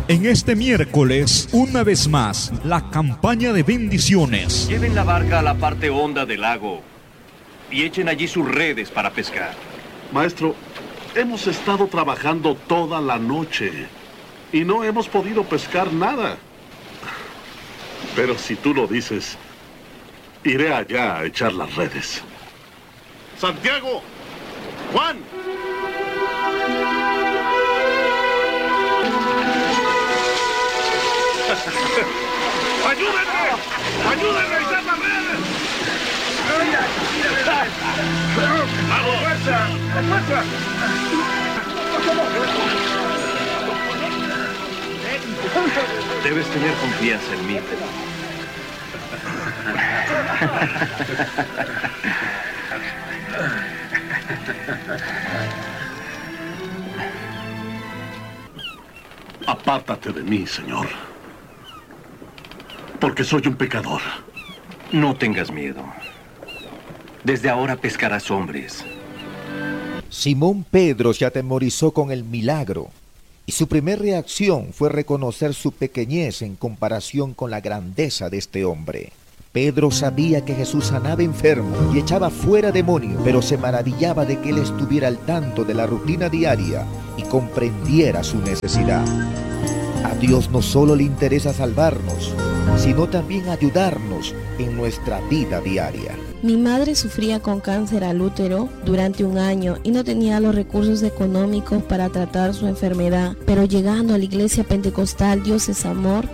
En este miércoles, una vez más, la campaña de bendiciones. Lleven la barca a la parte honda del lago y echen allí sus redes para pescar. Maestro, hemos estado trabajando toda la noche y no hemos podido pescar nada. Pero si tú lo dices, iré allá a echar las redes. Santiago, Juan. ¡Ayúdenme! ¡Ayúdenme a echar las redes! ¡Vamos! ¡Fuerza! ¡Fuerza! Debes tener confianza en mí. Apártate de mí, Señor, porque soy un pecador. No tengas miedo. Desde ahora pescarás hombres. Simón Pedro se atemorizó con el milagro y su primera reacción fue reconocer su pequeñez en comparación con la grandeza de este hombre. Pedro sabía que Jesús sanaba enfermos y echaba fuera demonios, pero se maravillaba de que él estuviera al tanto de la rutina diaria y comprendiera su necesidad. A Dios no solo le interesa salvarnos, sino también ayudarnos en nuestra vida diaria. Mi madre sufría con cáncer al útero durante 1 año y no tenía los recursos económicos para tratar su enfermedad, pero llegando a la iglesia pentecostal Dios es Amor,